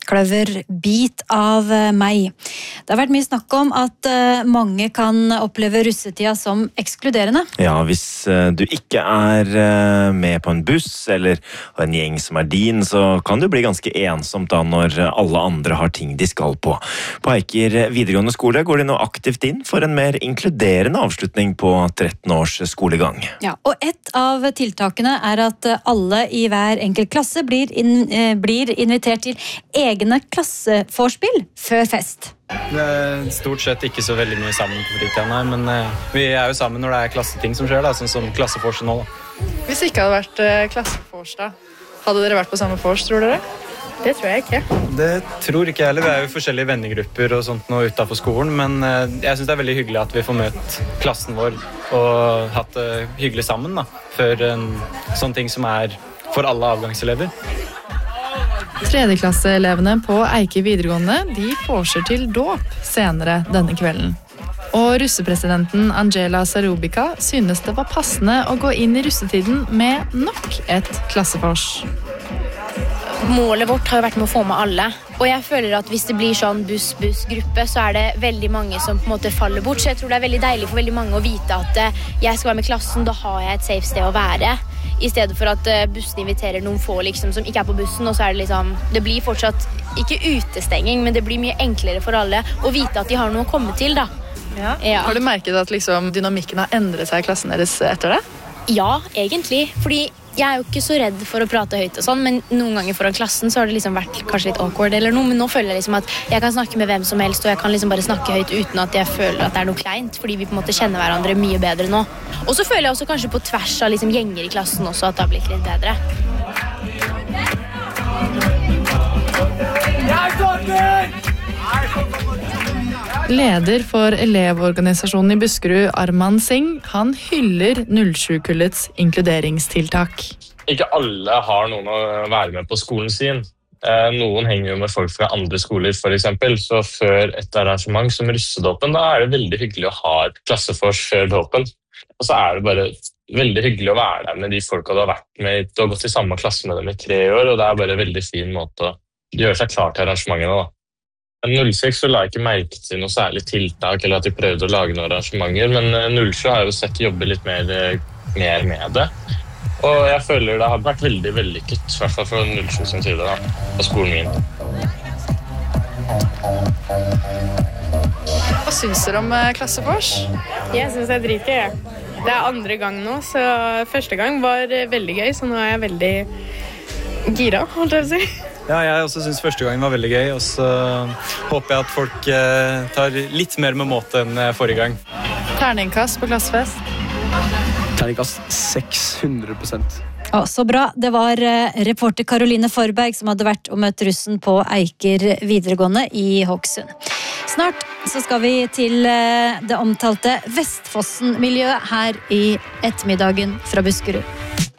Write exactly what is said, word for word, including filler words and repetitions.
Kløver, bit av meg. Det har vært mye snakk om at mange kan oppleve russetida som ekskluderende. Ja, hvis du ikke er med på en buss eller en gjeng som er din, så kan det bli ganske ensomt da når alle andre har ting de skal på. På Eiker videregående skole går de nå aktivt inn for en mer inkluderende avslutning på tretten års skolegang. Ja, og et av tiltakene er at alle i hver enkelt klasse blir, inn, blir invitert til egne klasseforspill før fest. Det er stort sett ikke så veldig mye sammen på fritiden her, men vi er jo sammen når det er klasseting som skjer, da, sånn som klassefors nå. Da. Hvis det ikke hadde vært uh, klassefors da, hadde dere vært på samme fors, tror dere? Det tror jeg ikke. Det tror ikke jeg heller. Vi er jo forskjellige vennegrupper og sånt nå utenfor skolen, men uh, jeg synes det er veldig hyggelig at vi får møtt klassen vår og hatt det uh, hyggelig sammen da, for en sånn ting som er for alle avgangselever. Tredjeklasseelevene på Eiker videregående de forser til dåp senere denne kvelden. Og russepresidenten Angela Sarubika synes det var passende å gå inn i russetiden med nok et klassefors. Målet vårt har jo vært med å få med alle, og jeg føler at hvis det blir sånn buss-buss-gruppe, så er det veldig mange som på en måte faller bort, så jeg tror det er veldig deilig for veldig mange å vite at jeg skal være med klassen, da har jeg et safe sted å være. I stedet for at bussen inviterer noen få liksom, som ikke er på bussen, og så er det liksom, det blir fortsatt ikke utestenging, men det blir mye enklere for alle å vite at de har noe å komme til da. Ja. Ja. Har du merket at liksom, dynamikken har endret seg i klassen deres etter det? Ja, egentlig, fordi jeg er jo ikke så redd for å prate høyt og sånn, men noen ganger foran klassen så har det liksom vært kanskje litt awkward eller noe, men nå føler jeg liksom at jeg kan snakke med hvem som helst, og jeg kan liksom bare snakke høyt uten at jeg føler at det er noe kleint, fordi vi på en måte kjenner hverandre mye bedre nå. Og så føler jeg også kanskje på tvers av liksom gjenger i klassen også at det har blitt litt bedre. Leder for elevorganisasjonen i Buskerud, Arman Singh, han hyller null sju-kullets inkluderingstiltak. Ikke alle har noen å være med på skolen sin. Noen henger jo med folk fra andre skoler, for eksempel. Så før et arrangement som russedåpen, da er det veldig hyggelig å ha et klassefors før dåpen. Og så er det bare veldig hyggelig å være der med de folka du har vært med. Du har gått i samme klasse med dem i tre år, og det er bare en veldig fin måte å gjøre seg klar til arrangementene da. null seks så la jeg ikke merke til noe særlig tiltak eller at de prøvde å lage noen arrangementer, men null sju har jeg jo sett jobbe litt mer, mer med det. Og jeg føler det har vært veldig vellykket, i hvert fall fra null sju sin side da, på skolen min. Hva syns dere om klassefors? Jeg synes det er dritgøy. Det er andre gang nå, så første gang var veldig gøy, så nå er jeg veldig gira, holdt jeg å si. Ja, jeg også synes første gangen var veldig gøy, og så håper jeg at folk eh, tar litt mer med måte enn forrige gang. Terningkast på klassefest? Terningkast seks hundre prosent. Å, så bra. Det var reporter Karoline Forberg som hadde vært og møtt russen på Eiker videregående i Hokksund. Snart så skal vi til det omtalte Vestfossen-miljøet her i ettermiddagen fra Buskerud.